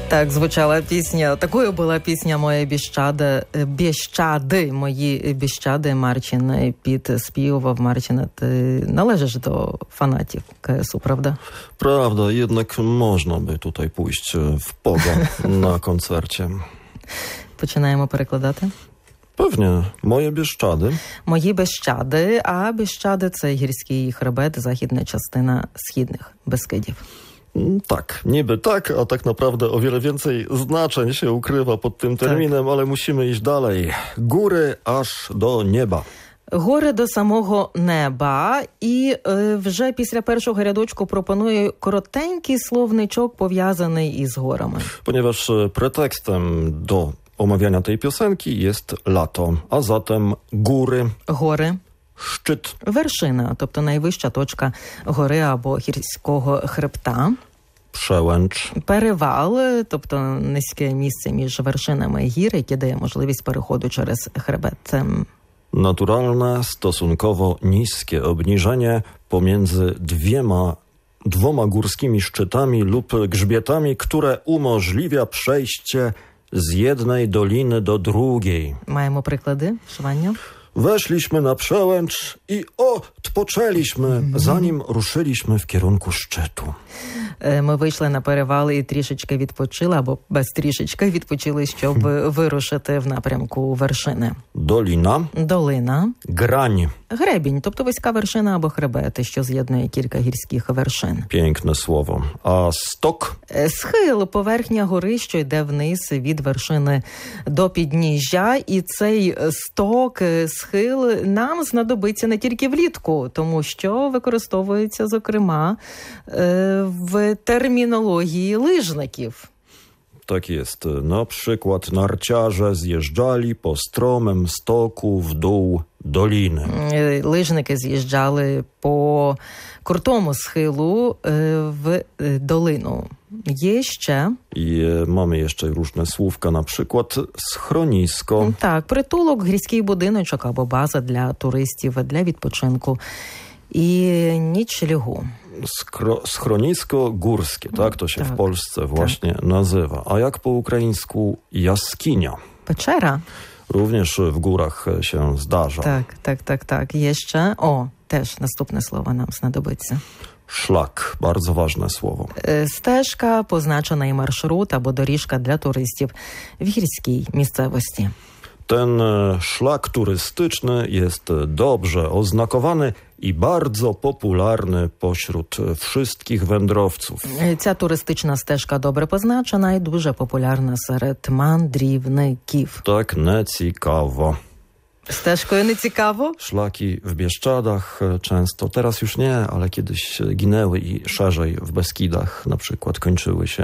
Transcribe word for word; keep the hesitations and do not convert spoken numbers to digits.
Так звучала пісня. Такою була пісня «Моє Біщади», «Біщади», «Мої Біщади». Марчин підспівував. Марчин, ти належиш до фанатів КСУ, правда? Prawda, jednak można by tutaj pójść w pogo na koncercie. Починаємо перекладати. Pewnie, moje Bieszczady. Мої Біщади, а Біщади – це гірський хребет, західна частина східних Бескидів. Tak, niby tak, a tak naprawdę o wiele więcej znaczeń się ukrywa pod tym terminem, tak. Ale musimy iść dalej. Góry aż do nieba. Гори до самого неба. І е, вже після першого рядочку пропоную коротенький словничок, пов'язаний із горами. Ponieważ pretekstem do omawiania tej piosenki jest lato, a zatem góry. Гори. Szczyt. Вершина, тобто найвища точка гори або гірського хребта. Przełęcz. Перевал, тобто низьке місце між вершинами гір, яке дає можливість переходу через хребет. Naturalne, stosunkowo niskie obniżenie pomiędzy dwiema, dwoma górskimi szczytami lub grzbietami, które umożliwia przejście z jednej doliny do drugiej. Маємо приклади вшивання. Weszliśmy na przełęcz i odpoczęliśmy, zanim ruszyliśmy w kierunku szczytu. Ми вийшли на перевал і трішечки відпочили, або без трішечки відпочили, щоб вирушити в напрямку вершини. Доліна. Долина. Грань. Гребінь, тобто вузька вершина або хребет, що з'єднує кілька гірських вершин. Piękne słowo. A stok? Схил, поверхня гори, що йде вниз від вершини до підніжжя. І цей сток, схил нам знадобиться не тільки влітку, тому що використовується, зокрема, w terminologii lyżników. Tak jest. Na przykład narciarze zjeżdżali po stromym stoku w dół doliny. Лижники з'їжджали по крутому схилу в долину. Є ще... I mamy jeszcze różne słówka, na przykład schronisko. Так, притулок, гірський будиночок або база для туристів, для відпочинку. І нічлігу. Skro, schronisko górskie, tak to się tak, w Polsce właśnie tak. nazywa. A jak po ukraińsku jaskinia? Peczera. Również w górach się zdarza. Tak, tak, tak, tak. Jeszcze, o, też następne słowo nam znadobиться. Szlak, bardzo ważne słowo. Стежка, позначена і маршрут або доріжка для туристів в гірській місцевості. Ten szlak turystyczny jest dobrze oznakowany i bardzo popularny pośród wszystkich wędrowców. Ця туристична стежка добре позначена і дуже популярна серед мандрівників. Tak, nie ciekawo. Стежкою не цікаво? Szlaki w Bieszczadach często, teraz już nie, ale kiedyś ginęły i szerzej w Beskidach na przykład kończyły się.